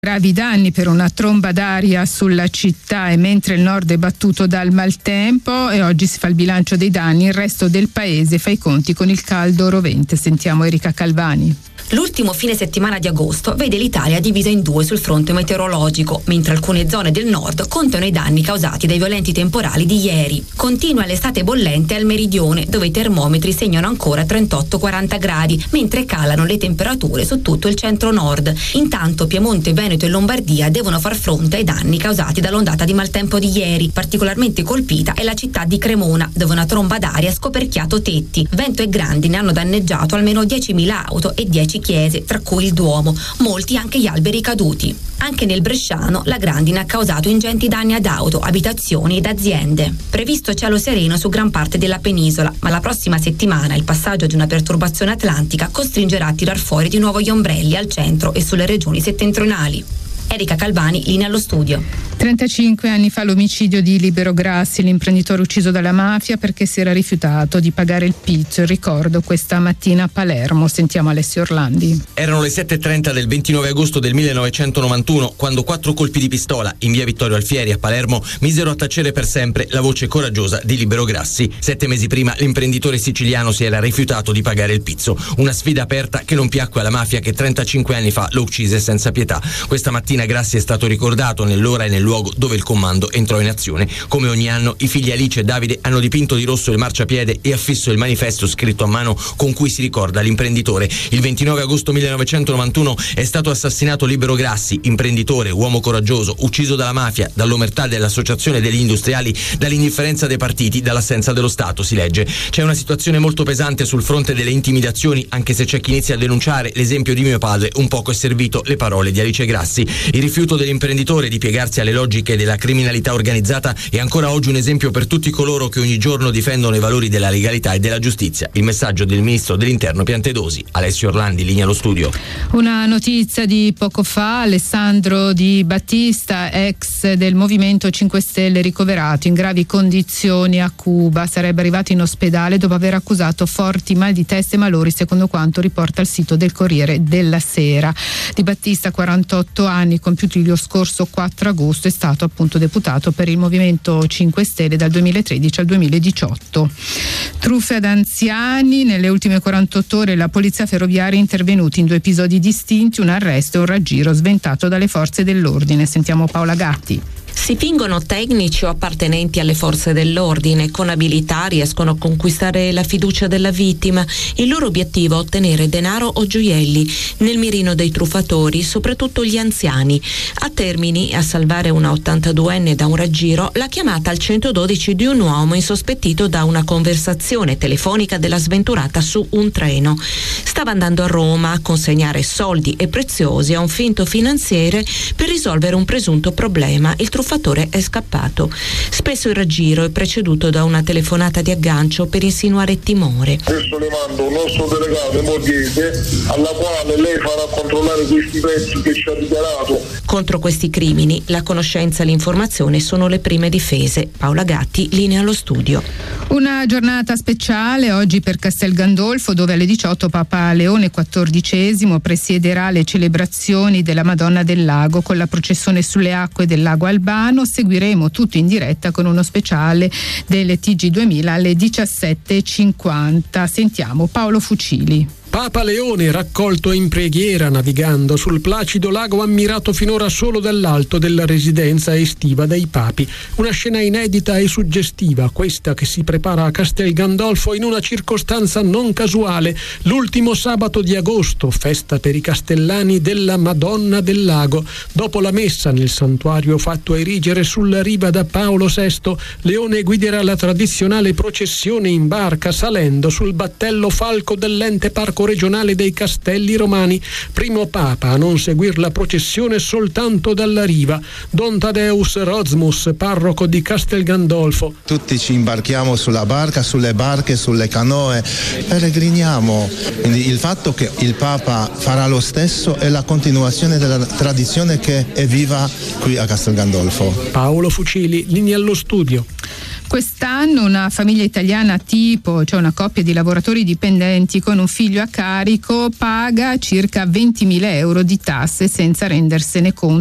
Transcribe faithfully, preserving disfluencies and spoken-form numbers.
Gravi danni per una tromba d'aria sulla città e mentre il nord è battuto dal maltempo e oggi si fa il bilancio dei danni, il resto del paese fa i conti con il caldo rovente. Sentiamo Erika Calvani. L'ultimo fine settimana di agosto vede l'Italia divisa in due sul fronte meteorologico, mentre alcune zone del nord contano i danni causati dai violenti temporali di ieri. Continua l'estate bollente al meridione, dove i termometri segnano ancora trentotto quaranta gradi, mentre calano le temperature su tutto il centro-nord. Intanto Piemonte, Veneto e Lombardia devono far fronte ai danni causati dall'ondata di maltempo di ieri. Particolarmente colpita è la città di Cremona, dove una tromba d'aria ha scoperchiato tetti. Vento e grandine hanno danneggiato almeno diecimila auto e dieci chiese, tra cui il Duomo, molti anche gli alberi caduti. Anche nel Bresciano la grandine ha causato ingenti danni ad auto, abitazioni ed aziende. Previsto cielo sereno su gran parte della penisola, ma la prossima settimana il passaggio di una perturbazione atlantica costringerà a tirar fuori di nuovo gli ombrelli al centro e sulle regioni settentrionali. Erika Calvani, linea allo studio. trentacinque anni fa l'omicidio di Libero Grassi, l'imprenditore ucciso dalla mafia perché si era rifiutato di pagare il pizzo. Il ricordo questa mattina a Palermo. Sentiamo Alessio Orlandi. Erano le sette e trenta del ventinove agosto del millenovecentonovantuno quando quattro colpi di pistola in via Vittorio Alfieri a Palermo misero a tacere per sempre la voce coraggiosa di Libero Grassi. Sette mesi prima l'imprenditore siciliano si era rifiutato di pagare il pizzo. Una sfida aperta che non piacque alla mafia che trentacinque anni fa lo uccise senza pietà. Questa mattina Grassi è stato ricordato nell'ora e nel luogo dove il comando entrò in azione. Come ogni anno i figli Alice e Davide hanno dipinto di rosso il marciapiede e affisso il manifesto scritto a mano con cui si ricorda l'imprenditore. Il ventinove agosto millenovecentonovantuno è stato assassinato Libero Grassi, imprenditore, uomo coraggioso, ucciso dalla mafia, dall'omertà dell'associazione degli industriali, dall'indifferenza dei partiti, dall'assenza dello Stato, si legge. C'è una situazione molto pesante sul fronte delle intimidazioni, anche se c'è chi inizia a denunciare l'esempio di mio padre. Un poco è servito le parole di Alice Grassi. Il rifiuto dell'imprenditore di piegarsi alle logiche della criminalità organizzata è ancora oggi un esempio per tutti coloro che ogni giorno difendono i valori della legalità e della giustizia. Il messaggio del ministro dell'Interno Piantedosi. Alessio Orlandi, linea allo studio. Una notizia di poco fa: Alessandro Di Battista, ex del Movimento cinque Stelle, ricoverato in gravi condizioni a Cuba. Sarebbe arrivato in ospedale dopo aver accusato forti mal di testa e malori, secondo quanto riporta il sito del Corriere della Sera. Di Battista, quarantotto anni, compiuti lo scorso quattro agosto, è stato appunto deputato per il Movimento cinque Stelle dal duemilatredici al duemiladiciotto. Truffe ad anziani. Nelle ultime quarantotto ore la polizia ferroviaria è intervenuta in due episodi distinti, un arresto e un raggiro sventato dalle forze dell'ordine. Sentiamo Paola Gatti. Si fingono tecnici o appartenenti alle forze dell'ordine, con abilità riescono a conquistare la fiducia della vittima. Il loro obiettivo è ottenere denaro o gioielli. Nel mirino dei truffatori, soprattutto gli anziani. A Termini, a salvare una ottantaduenne da un raggiro, la chiamata al centododici di un uomo insospettito da una conversazione telefonica della sventurata su un treno. Stava andando a Roma a consegnare soldi e preziosi a un finto finanziere per risolvere un presunto problema. Il truffatore è scappato. Spesso il raggiro è preceduto da una telefonata di aggancio per insinuare timore. Adesso le mando un nostro delegato in borghese alla quale lei farà controllare questi pezzi che ci ha dichiarato. Contro questi crimini la conoscenza e l'informazione sono le prime difese. Paola Gatti, linea allo studio. Una giornata speciale oggi per Castel Gandolfo, dove alle diciotto Papa Leone quattordicesimo presiederà le celebrazioni della Madonna del Lago con la processione sulle acque del lago Albano. Seguiremo tutto in diretta con uno speciale delle T G duemila alle diciassette e cinquanta. Sentiamo Paolo Fucili. Papa Leone raccolto in preghiera navigando sul placido lago ammirato finora solo dall'alto della residenza estiva dei papi. Una scena inedita e suggestiva, questa che si prepara a Castel Gandolfo in una circostanza non casuale, l'ultimo sabato di agosto, festa per i castellani della Madonna del Lago. Dopo la messa nel santuario fatto erigere sulla riva da Paolo sesto, Leone guiderà la tradizionale processione in barca salendo sul battello falco dell'ente parco regionale dei Castelli Romani. Primo papa a non seguir la processione soltanto dalla riva, Don Tadeus Rozmus, parroco di Castel Gandolfo. Tutti ci imbarchiamo sulla barca, sulle barche, sulle canoe, peregriniamo. Quindi il fatto che il papa farà lo stesso è la continuazione della tradizione che è viva qui a Castel Gandolfo. Paolo Fucili, linea allo studio. Quest'anno una famiglia italiana tipo, cioè una coppia di lavoratori dipendenti con un figlio a carico, paga circa ventimila euro di tasse senza rendersene conto.